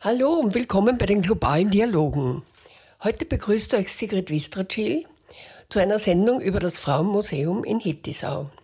Hallo und willkommen bei den globalen Dialogen. Heute begrüßt euch Sigrid Wistracil zu einer Sendung über das Frauenmuseum in Hittisau.